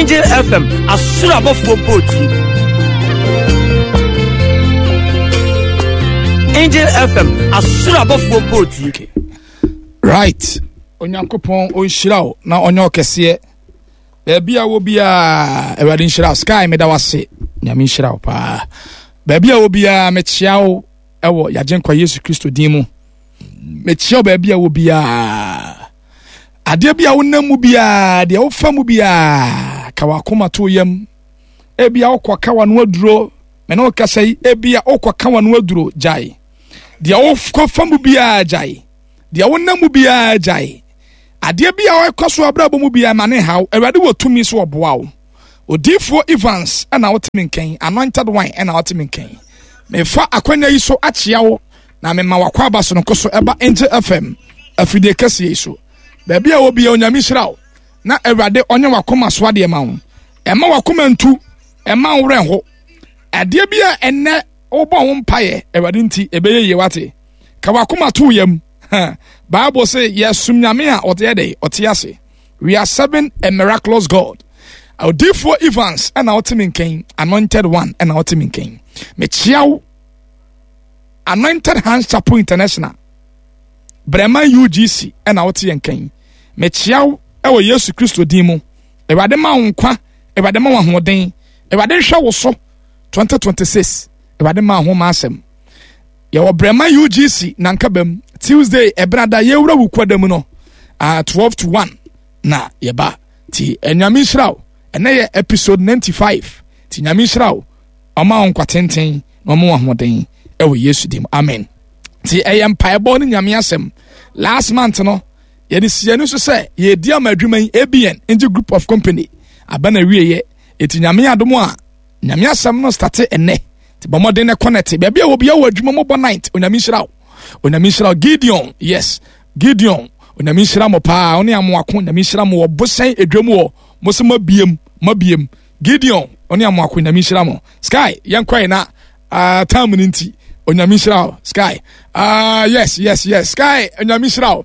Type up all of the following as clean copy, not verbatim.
Angel FM asura bofo poti. Angel FM asura bofo poti. Okay. Right. Onyankopon onhyirawo na onyo kese. Bebia wo bia ewade nhyirawo sky meda wase. Nyame nhyirawo pa. Bebia wo bia mechiawo ewo yagenkwa Yesu Kristo dimu. Mechiawo bebia wo bia ade bia wonamu bia de wo famu bia ka wakoma to yam. Ebia okwa wanu aduro me no kasai ebia okwa wanu aduro jai. De wo famu bia jai. De wonamu bia jai. Ade bia okoso abrabo mu bia mane haw ewade wo tumi so oboa wo. Odifo Evans na wotiminken anointed wine na wotiminken. Me fa akwanya yi so achia wo na me ma wakwa abaso no koso eba Angel FM afide kase yi so. Ba bia wo bia onyame hirawo na ewade onye wakoma so ade ma wo. Ema wakoma ntu ema wore ho. Ade bia enne obo ho mpaye ewade nti ebeye ye wate. Ka wakoma to yam. Bible say yes sumnyame a oteyede oteyase. We are serving a miraculous God. Odifo Evans and Otiminken, anointed one and Otiminken. Mechiao Anointed Hands Chapel International. Brema UGC and Otienken. Mechiao ewo Yesu Kristo dimo. Ewade ma nkwa, ewade ma hoden, ewade hwa wo so 2026. Ewade ma ho ma asem. Yewo Brema UGC nankabam Tuesday ebrada yewura wukwadam no 12 to 1 na yeba ti enyame hirawo ene episode 95 ti nyame hirawo oma onkwatenten na omo ahoden ewo Yesu dim amen ti eyem paebo ni nyame asem last month no ye di sianu so say ye di amadwuman ABN into group of company abana wieye eti nyame adomo a nyame asem no start ene ti bomode ne connect be bia wo bia wo adwuma mo bo night onyame hirawo Gideon, yes, Gideon. Onyame hira mo pa, oni amoako nyame hira mo bosan edwam wo, mosema mabiem. Gideon, oni amoako nyame hira mo. Sky, yankwai na time ninti. Onyame hira Sky. Yes. Sky, onyame hira.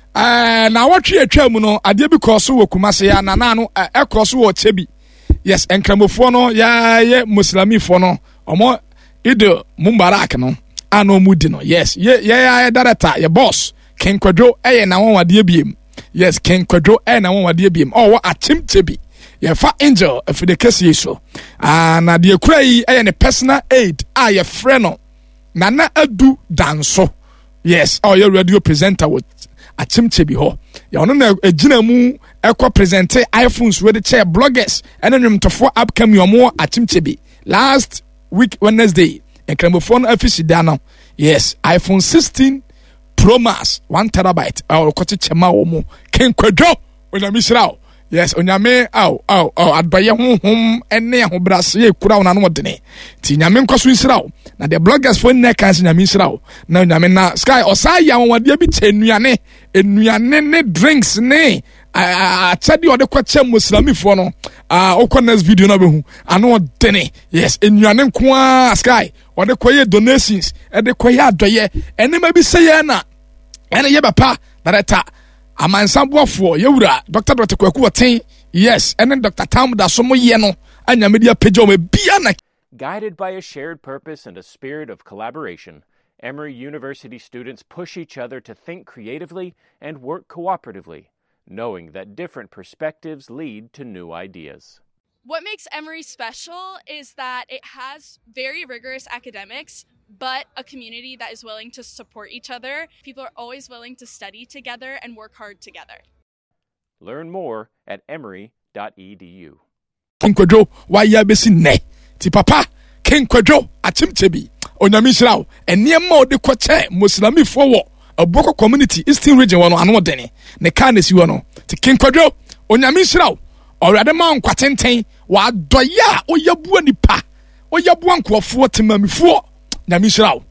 Na watwe atwam no, ade bi cross wo Kumase ya na no cross wo Chebi. Yes, enkramofo no ya ye muslimifo no. Omo ide Mubarak no. Ano mudi no yes ye director ye boss Ken Kwadwo na won wade biem yes Ken Kwadwo na won wade biem wa achimchebi ye fa Angel afide kase so na de kura yi ne personal aid ye freno nana adu danso yes ye radio presenter with achimchebi ho ye ono na agina mu ekwa present iPhones with the chair bloggers and nwemtofo upcoming omo achimchebi last week Wednesday enkramofon office dano yes iPhone 16 Pro Max 1 terabyte kote chema omo Ken Kwadwo onyame hirawo yes onyame adbaye honhom ene ahobrase ye kura wona no dene ti nyame nkoso hirawo na the bloggers for ne kan nyame hirawo na onyame na Sky osaya wonwade bi chenuane ne drinks ne achadi ode kwache muslimifo no okọ next video na behu ano dene yes enuane nko Sky ode koye donations ede koye adoye enema bi seye na ene ye bapa director amansamboafo yewura Dr. Kwaku Woten yes ene Dr. Tam da somo ye no anya media page o bia na. Guided by a shared purpose and a spirit of collaboration, Emory University students push each other to think creatively and work cooperatively, knowing that different perspectives lead to new ideas. What makes Emory special is that it has very rigorous academics, but a community that is willing to support each other. People are always willing to study together and work hard together. Learn more at emory.edu. Ken Kwadwo wa ya besi ne ti papa Ken Kwadwo achimchebi onyame hirawo enema ode kwache muslimifo wo Oboko community Eastern region wono ano dene ne ka na si wono ti Ken Kwadwo onyame hirawo orade ma nkwatenten wa doya oyabu anipa oyabu ankofo temamifo nyame hirawo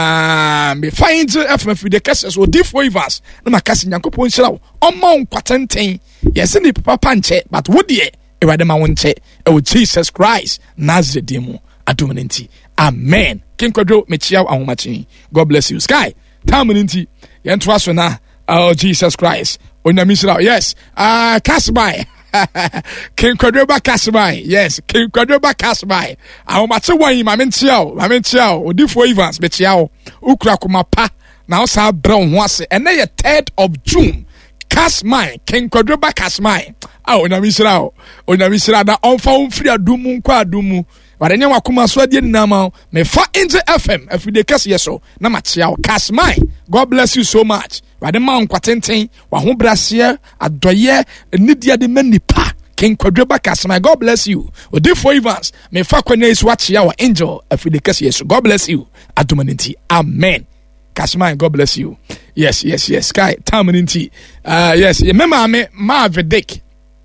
na me find FMF de cases Odifo Evans na makasi nyankopon hirawo omma nkwatenten yes ni papa nche but wodie ewade ma wonche e Jesus Christ Nazareth demo adominanti amen. Ken Kwadwo mechiaw ahomachi. God bless you. Sky tamuninti yentwa so na Jesus Christ onyame hirawo yes Kasbai King Quadreba Casmai. Yes, King Quadreba Casmai. I want to win Mamenchiao, Odifo Evans, Bechiao, Ukrakumapa. Now, Sir Brown was and then 3rd of June. Casmai, King Quadreba Casmai. Oh, Onamisra, that on phone free Adumu, Quadumu. But then you come as well, Nama, me fa Angel FM, if we decast yes, so, Namachiao, Casmai. God bless you so much. But the man Quatente, Wahum Brassier, Adoye, Nidia de Menipa, King Quadreba Casmai. God bless you. Odifo Evans, me fa Quene is watch our angel, if we decast yes, so God bless you. Adumaniti. Amen. Casmai, God bless you. Yes. Sky, Tamaniti. Yes, remember me, Marvidic.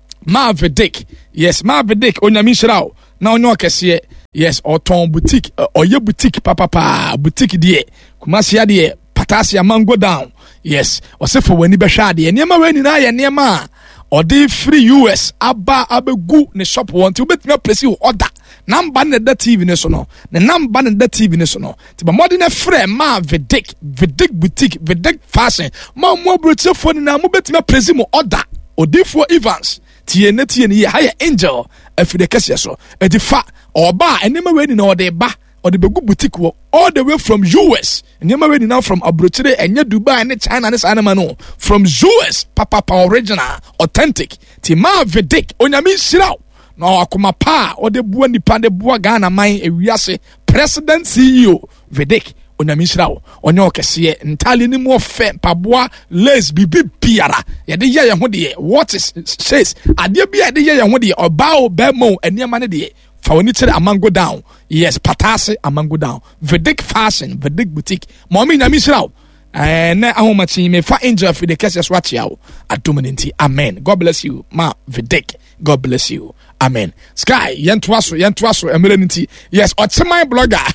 Yes, Marvidic, Onyamishrao. Now no kesiye. Yes, or ton boutique, or your boutique, papa, boutique die. Kumasia die, patasia mango down. Yes, or say for when you beshadi, and yama when I and yama. Or they free US, abba gu ne shop want to bet me place you order. Nam banned that TV nesono. The nam banned that TV nesono. To be more than a friend, ma Vidic boutique, Vidic fashion. Ma more brutal for na mo bet me place you order. Odifo Evans. TNT higher angel if the case so a defa or bar and never waiting or the bar or the begu boutique all the way from US and never waiting now from Abuja and Dubai and China and this animal from US papa original authentic Tima Vidic Onyami Shirao no akuma pa or the bua nipa de bua Ghana mine ewiase president CEO Vidic Onyami Shirao onyo kese ntali ni mo fe paboa les bibi piara ye de ye ho de what is says ade bia de ye ho de oba obemo eniema ne de fa woni kire amango down yes patase amango down Vidic fashion Vidic boutique mommy Onyami Shirao na ahomachi me fa angel for the cases watch yawo adominanti amen. God bless you ma Vidic, God bless you. Amen. Sky, yentwaso, emerenity. Yes, Otemai blogger.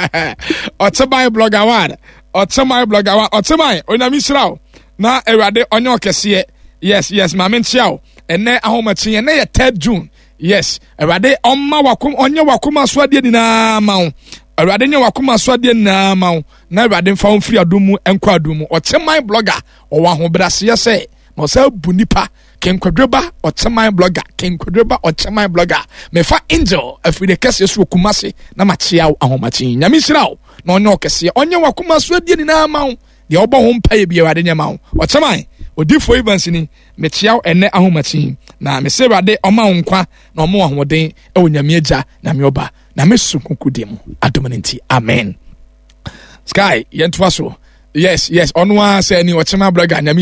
Otemai blogger one. Otemai, Onyami Shirao. Na erade onyo kesiye. Yes, mamen chiao. Ene ahomachi, ene 3rd June. Yes, erade omma wakum, onyo wakuma swadie na maun. Erade nyo wakuma swadie na maun. Na erade mfa free adumu, enkwa adumu. Otemai blogger. Owa ho brasiye se. No se bunipa. King Quadreba or Chamai blogger. Me fa angel if we the case yesu kumase na machiao ahomachi. Nyami Shirao no kese onye wakuma so die ni na mawo de obo ho mpa ye bia wade nyama wo. O Chamai Odifo Evans ni me chiao ene ahomachi na me se wade oma nkwa na omo ahoden e wonyame agya na me oba na me sunkukudem adominanti amen. Sky yentwaso. Yes. Onwa say ni Ochema blogger Nyami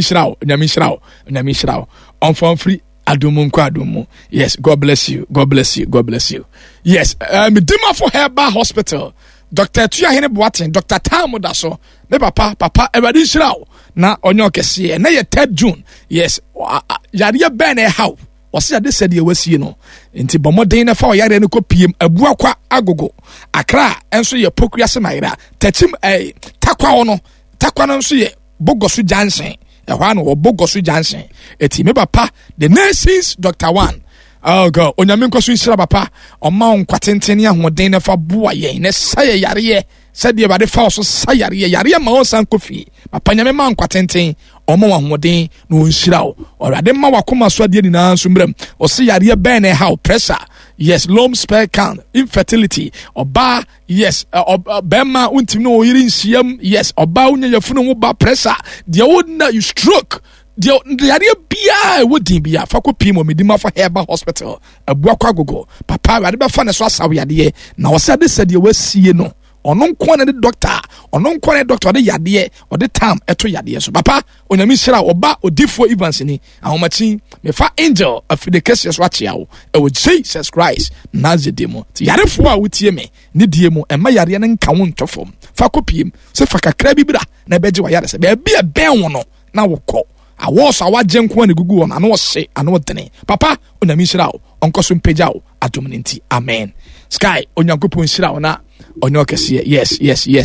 Shirao. On phone free adumu. Yes, God bless you. Yes, Medima for Herba Hospital. Dr. Tuyahene Boatin, Dr. Tamu Daso. Me papa everybody Shirao. Na onyo kese na ye 3rd June. Yes, yare ben e how. Wasi ade said ye wasi no. Nti bomoden na fa yare no ko piem abua kwa agogo. Akra enso ye pokua se maira. Tachim takwa ono. Takwa no nso ye Bogosu Jansen. Ehwa no Bogosu Jansen. Eti me papa the nurses Dr. 1. Oh God, onyame nkoso nsira papa. Oma onkwatenten ahoden na fa boa ye na saye yare. Said ye bade fa so sayare ma onsan kofi. Papa nyame ma onkwatenten oma ahoden no nsira o. Orade ma wakoma so ade ni na nso mbrem. O se yare ben na how pressure. Yes, loam spare count, infertility, oba, yes, bema untim no yirin siam, yes, oba unya yafunu mo ba pressure, dia wona you stroke, dia area bia wodi bia fa ko pimo Medima for Herba Hospital, abua kwa gogo, papa ade be fa ne so asawe ade na wo se de sade wasie no. Ono nkwa na doctor de yade o de time eto yade so papa Onyami Shirao oba Odifo Evans ni ahomachi me fa angel of the cases watch yawo e wo Jesus Christ nazedemo ti yarefo a wotie me ne die mu e ma yare ne nka wo ntofom fa kopiem se fa kakra bibira na beje wa yare se be bia ben wo no na wo kɔ awo so awaje nko na gugu wo na no se ano dene papa Onyami Shirao onkoso mpejao adominanti amen. Sky onyankopon Shirao na onyo kese yes.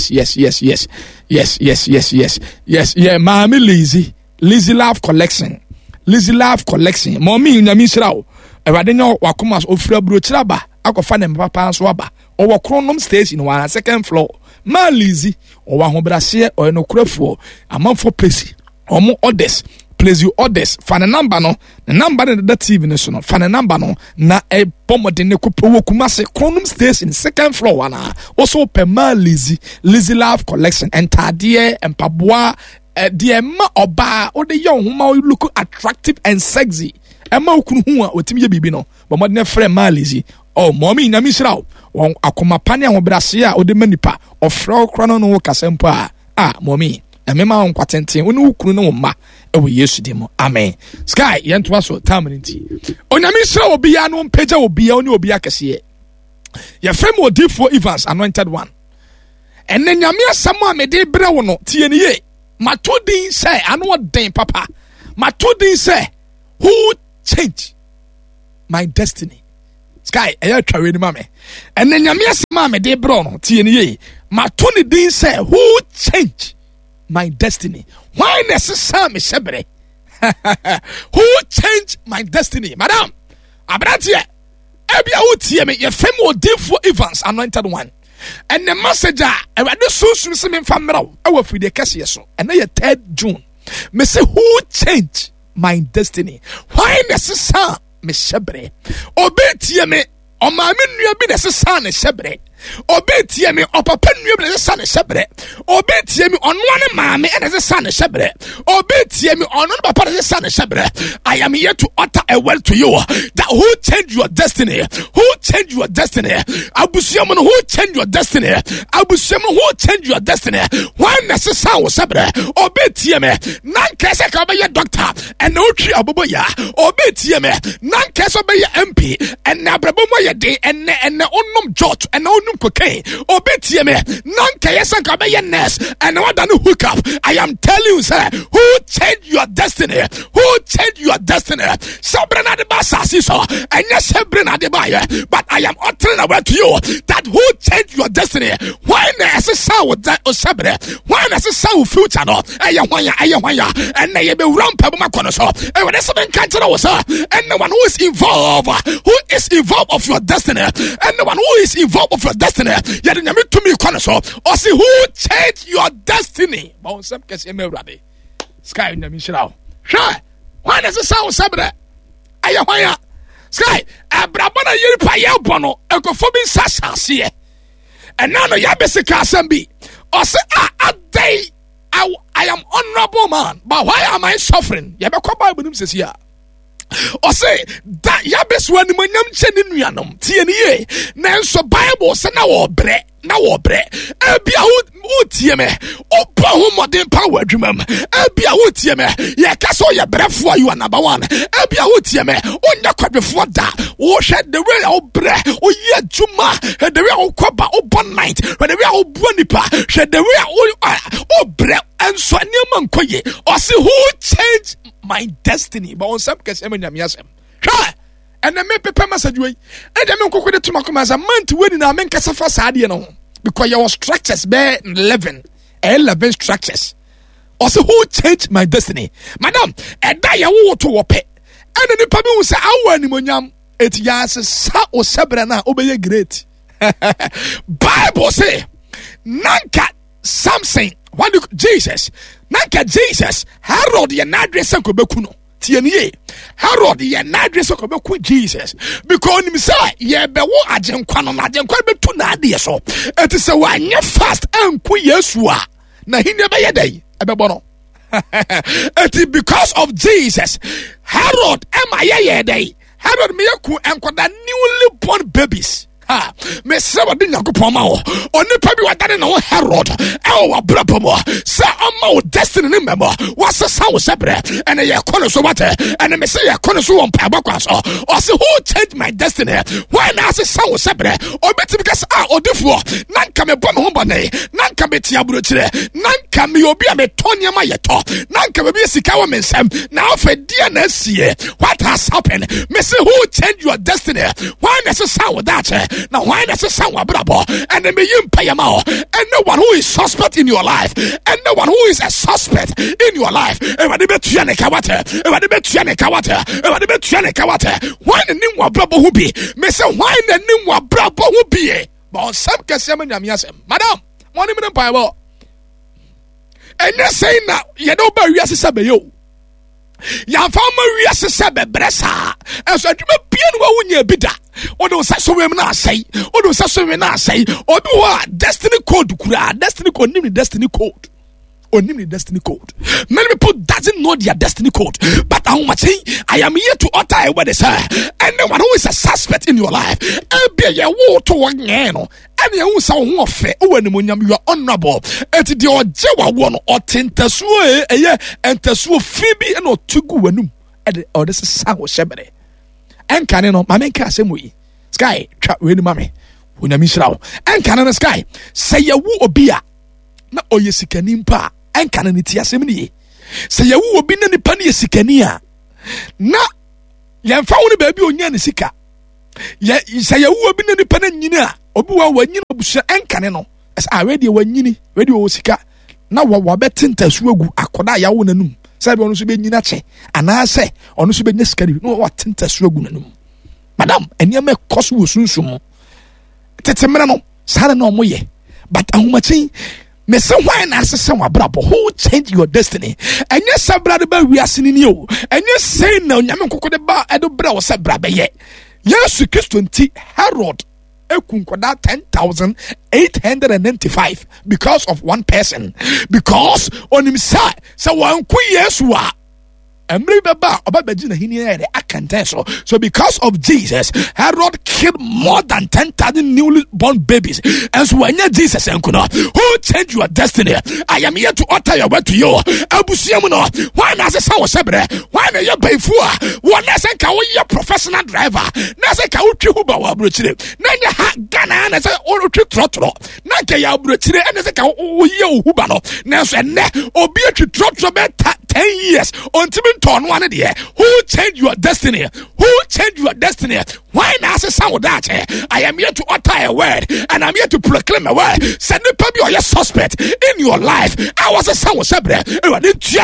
Yeah, Mami Lizzy Love Collection mommy Onyami Shirao ewade nyo wakoma ofura bro chiraba akofa ne papa so aba owo kronom station 1 second floor ma Lizzy owa ho brase o no kurafo amanfo place omo orders place you orders fa number no the number the TV no so no fa number no na e pomode ne ko Kumase Kronum Station 2nd floor na also Pema Lizzy Love collection entade empaboa de ma oba o de young homa look attractive and sexy ema okunu hu a otimi ye bibi no bo mo de frɛ ma Lizzy oh mommy na mi sraw won akoma pane a hobrase a o de manipa ofra okra no kasempo a mommy mema on kwatenten woni ukunu no ma ewo Yesu demo amen sky yento aso taminti onyame sra obi ya no mpagya obi ya oni obi akese ye frem odifo Evans anointed one enne nyame asam a mede bre wo no tie ne ye matodin say ano den papa matodin say who change my destiny sky eya twawe ni mame enne nyame asam a mede bre no tie ne ye matoni din say who change my destiny. Why necessary shebre? Who changed my destiny? Madam, Abratia, Ebia utie me, ye femo for Evans anointed one. And the messenger, I read the social swimming family, I will feed the cashier so, and then 3rd June. Me say, who changed my destiny? Why necessary me shebre? Obetie me, o ma me nua bi necessary shebre. Obetie me opapa nua bi necessary shebre. Obetie me onwane maame necessary shebre. Obetie me onon papa necessary shebre. I am here to utter a word to you that who changed your destiny? Who changed your destiny? Abusiamu who changed your destiny? Abusiamu who changed your destiny? Why necessary shebre? Obetie me nan kese ka be doctor and no tri aboboya. Obetie me nan kese be MP and na brabo mo ye and onum George and onum cocaine. Obetie me nan kese ka be nurse and what done hook up. I am telling you, sir, who changed your destiny? Who changed your destiny? Sabrina de Basasi so and yes Sabrina de Baye, but I am uttering a word to you that who changed your destiny? Why necessary with that Sabrina? Why necessary future no? Ayawanya and they be run pebble so and when something can't tell us and the one who is involved of your destiny and the one who is involved of your destiny yet in me to me so or see who changed your destiny. Sky in the Michelle. Sure. Why does it sound Sabre? Ayawanya Sky Abrabana Yirpa Yabono Ecophobin Sasa see and now the Yabesika Sambi or say day I am honorable man, but why am I suffering? Yabeko Bible says here. Or say that Yabes when Munyam Chenin TNA. Nanso Bible say now bre. Ebia utie me opa ho modern power dwumam ebia utie me ye kaso ye brefo you are number one ebia utie me onya kwadefo da wo hwe the way o bre o ye dwuma the way o koba o bon night the way o bonipa hwe the way o bre enso niam nkoye o say who changed my destiny but on some case emenya miasem hwe and me pepe message we and me kokode to makoma as a month we na men kasa fa saade no because your structures be 11 structures also who changed my destiny madam and da ye wo to wo pe and ni pa bi wo say awu animonyam etiya sa o sebra na obeye great Bible say nanka something what Jesus nanka Jesus Herod ye na address ko beku no TNA Herod ye na address ko beku Jesus because him say ye be wo agenkwa no agenkwa betu na ade so it is wa anya fast anku Yesu a na hinne be ye dai ebebo no it is because of Jesus Herod am ye dai Herod me yaku enkoda newly born babies me se wadi Nyankopon ma wo onipa bi wadane na wo Herod wa brabamo se ama wo destiny ni memo wase sa wo sebre ene ye kono so wate ene me se ye kono so won pa bakwa so o se who changed my destiny why na se sa wo sebre obeti because odifo nanka me bom ho bane nanka me tia burochire nanka me obi a me tonya ma yeto nanka me bi sika wo mensem na ofa dia na sie what has happened me se who changed your destiny why na se sa wo that now why does it sound brabo and then you pay him out and no one who is suspect in your life and no one who is a suspect in your life why the new brabo who be me say why the new brabo who be but some kese madam money me Bible and you saying that you don't bury us sabe yo Ya fama wiase se bebresa. Enso adwuma bia no wa wonya bida. Odo sa so wem na asai. Odo sa so wem na asai. Obi wa destiny code kura. Destiny code nim destiny code. Onim destiny code. Many people doesn't know their destiny code. But I am here to utter a word, sir. Anyone who is a suspect in your life, be a war to one no. Any who saw one fair, when you are honorable. At the Ojewa one or Tintasue, and Tasu Phoebe and or Tugu wenum. Or this is Sao Shebere. And Cannon, my main cast we. Sky, trap really mammy. When I miss out. And Cannon Sky, say a woo or beer. Na oyesikani enka na niti asem ni se ye wo obi na nipa na yesikani a na ye mfa wo ne ba bi onya ne sika ye se ye wo obi na nipa na nyini a obi wa wanyini obusha enka ne no as already wanyini ready wo sika na wa betentasu agu akoda ya wo nanum se be ono so be nyina che ana se ono so be nya sika no wa tentasu agu nanum madam enye koso wo sunsum tetemre no sare na omoye but ahomachi me say why na asese wa brabo who change your destiny enye sabra de ba wiase ni o enye say na onyame kokode ba edo bra wo sabra be ye Yesu Kristo nti Herod ekunkoda 10,895 because of one person, because on him say wan ku Yesu a emre baba obabaji na hini ere akanteso. So because of Jesus, Herod killed more than 10,000 newly born babies. And so when you Jesus enkuno, who changed your destiny? I am here to utter your word to you. Abusiamuno, why na se sawo sebre? Why na you bayfua? Why na se ka wo ye professional driver? Na se ka wo twi huba wa brochire. Na nya ha Ghana na se o twi trotro. Na ke ya brochire na se ka wo ye huba no. Na so enne obi twi trotro be 10 years until who changed your destiny? Who changed your destiny? Why not say some of that? I am here to utter a word and I'm here to proclaim a word. Send me probably your suspect in your life. I was a son of Sabre, and the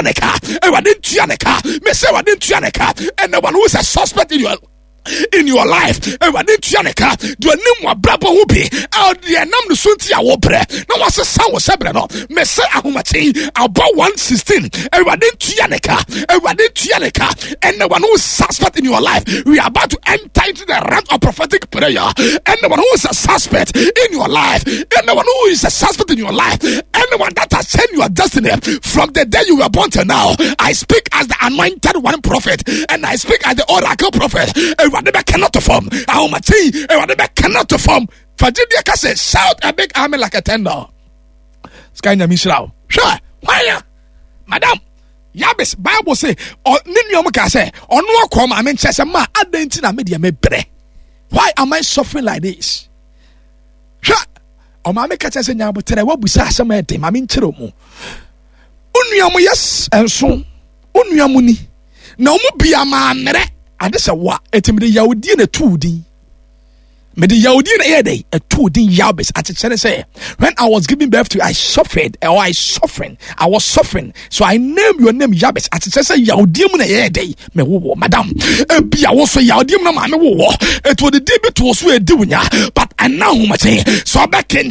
one who is a suspect in your life, and what did Janica do a name of Brabo Whoopie out the Nam Suntia Wopre? No was a son of Sabrano, Messa Ahumati, about 116, and what did Janica, and what did Janica, and the one who is suspect in your life. We are about to enter into the realm of prophetic prayer, and the one who is a suspect in your life, and the one who is a suspect in your life, and the one that has changed your destiny from the day you were born to now. I speak as the anointed one prophet, and I speak as the oracle prophet. Whatever cannot perform. How much whatever cannot perform. Fajidia can say, shout a big army like a tender. Sky Mishra. Sure. Why? Madam. Yabes Bible say, or Ninyomuka say, or no come, I mean, Chesama, I didn't know media me bre. Why am I suffering like this? Sure. O mama catch us in your but what we say some day, I mean, Chiromo. Unyamu, yes, and so Unyamuni. No more be a man. And this is what it made Yahudi in a 2D. Made the Yahudi in a 2D Yabes. At the say, when I was giving birth to you, I suffered, or I was suffering. So I named your name Yabes. At the say, Yahudi in a day, me wo, madam. Be I was Yahudi, no man, it was the debate was we doing ya, but I know much. So back in